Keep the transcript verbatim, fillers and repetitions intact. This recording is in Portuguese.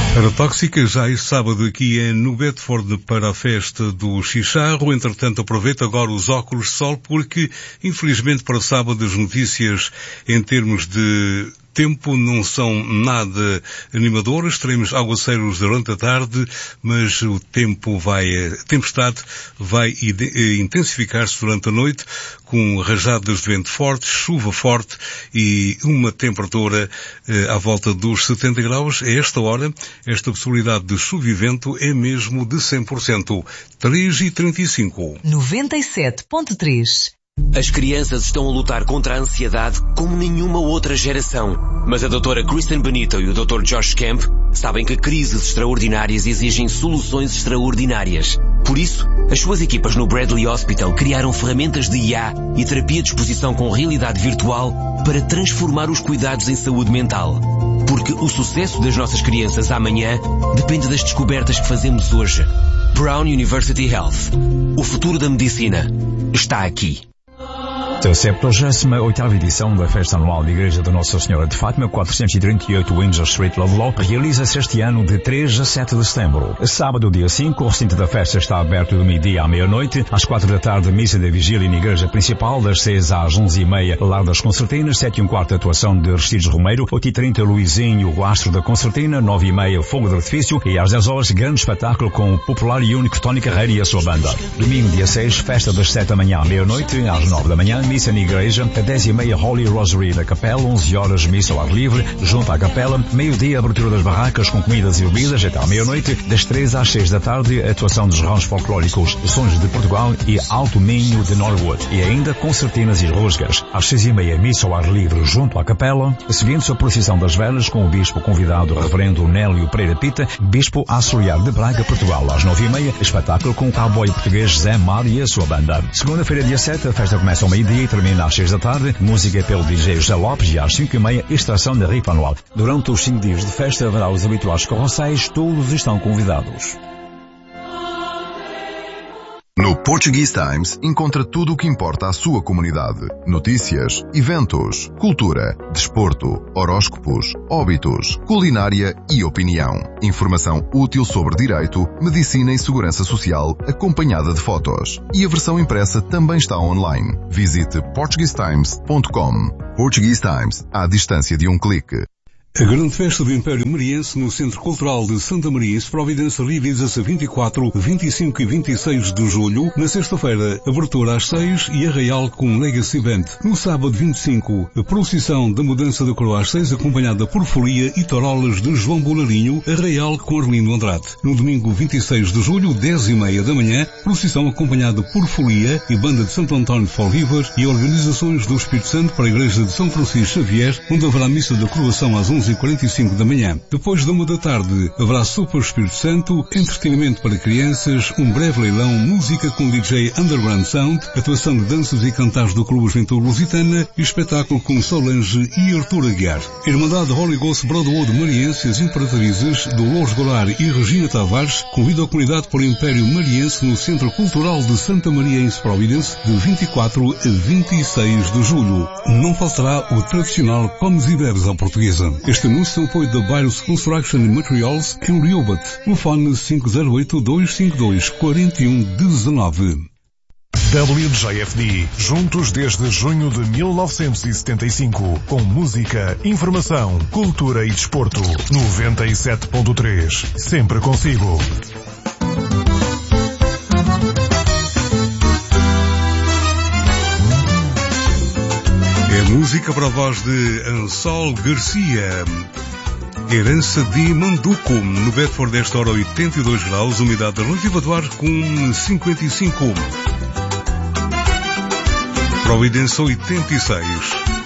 Para Tóxica, já este sábado aqui no Bedford para a festa do Chicharro. Entretanto, aproveito agora os óculos de sol porque, infelizmente, para o sábado as notícias em termos de tempo não são nada animadoras. Teremos aguaceiros durante a tarde, mas o tempo vai, a tempestade vai intensificar-se durante a noite com rajadas de vento forte, chuva forte e uma temperatura eh, à volta dos setenta graus. A esta hora, esta possibilidade de chuva e vento é mesmo de cem por cento. três e trinta e cinco. noventa e sete ponto três. As crianças estão a lutar contra a ansiedade como nenhuma outra geração. Mas a doutora Kristen Benito e o doutor Josh Kemp sabem que crises extraordinárias exigem soluções extraordinárias. Por isso, as suas equipas no Bradley Hospital criaram ferramentas de I A e terapia de exposição com realidade virtual para transformar os cuidados em saúde mental. Porque o sucesso das nossas crianças amanhã depende das descobertas que fazemos hoje. Brown University Health. O futuro da medicina está aqui. A septuagésima oitava edição da Festa Anual da Igreja de Nossa Senhora de Fátima, quatrocentos e trinta e oito Windsor Street, Lovelock, realiza-se este ano de três a sete de setembro. Sábado, dia cinco, o recinto da festa está aberto do meio-dia à meia-noite. Às quatro da tarde, missa da vigília na Igreja Principal, das seis às onze e meia, Lar das Concertinas, sete e um quarto, atuação de Aristides Romeiro, oito e trinta, Luizinho, o Astro da Concertina, nove e meia, Fogo de Artifício e às dez horas, grande espetáculo com o popular e único Tony Carreira e a sua banda. Domingo, dia seis, festa das sete da manhã à meia-noite, às nove da manhã, missa na Igreja, a dez e meia Holy Rosary da Capela, onze horas missa ao ar livre, junto à Capela, meio-dia abertura das barracas com comidas e bebidas até à meia-noite, das três às seis da tarde, atuação dos ramos folclóricos Sons de Portugal e Alto Minho de Norwood, e ainda concertinas e rusgas. Às seis e meia missa ao ar livre junto à Capela, seguindo-se a procissão das velas com o bispo convidado Reverendo Nélio Pereira Pita, bispo auxiliar de Braga, Portugal. Às nove e meia, espetáculo com o cowboy português Zé Mar e a sua banda. Segunda-feira, dia sete, a festa começa ao meio-dia e termina às seis da tarde, música pelo D J José Lopes e às cinco e meia, extração da rifa anual. Durante os cinco dias de festa haverá os habituais carroceiros, todos estão convidados. No Portuguese Times encontra tudo o que importa à sua comunidade. Notícias, eventos, cultura, desporto, horóscopos, óbitos, culinária e opinião. Informação útil sobre direito, medicina e segurança social, acompanhada de fotos. E a versão impressa também está online. Visite portuguese times ponto com. Portuguese Times, à distância de um clique. A grande festa do Império Mariense no Centro Cultural de Santa Maria em Providência realiza-se a vinte e quatro, vinte e cinco e vinte e seis de julho. Na sexta-feira, abertura às seis e arraial com Legacy Band. No sábado vinte e cinco, a procissão da mudança da coroa às seis, acompanhada por folia e tarolas de João Bolarinho, arraial com Arlindo Andrade. No domingo vinte e seis de julho, dez e meia da manhã, procissão acompanhada por folia e banda de Santo António de Folrivas e organizações do Espírito Santo para a Igreja de São Francisco Xavier, onde haverá missa da coroação às onze e quarenta e cinco da manhã. Depois da uma da tarde, haverá Super Espírito Santo, entretenimento para crianças, um breve leilão, música com D J Underground Sound, atuação de danças e cantares do Clube Juventude Lusitana e espetáculo com Solange e Artur Aguiar. Irmandade Holy Ghost Brotherhood Mariense, as Imperatrizes, Dolores Goulart e Regina Tavares, convida a comunidade para o Império Mariense no Centro Cultural de Santa Maria em Providence, de vinte e quatro a vinte e seis de julho. Não faltará o tradicional comes e bebes à portuguesa. Este anúncio tem o apoio da Byros Construction Materials em Riobat. Telefone cinco zero oito, dois cinco dois, quatro um um nove. W J F D, juntos desde junho de mil novecentos e setenta e cinco, com música, informação, cultura e desporto. noventa e sete ponto três, sempre consigo. É música para a voz de Ansol Garcia. Herança de Manduco. No Bedford desta hora oitenta e dois graus, umidade relativa do ar com cinquenta e cinco. Providência oitenta e seis.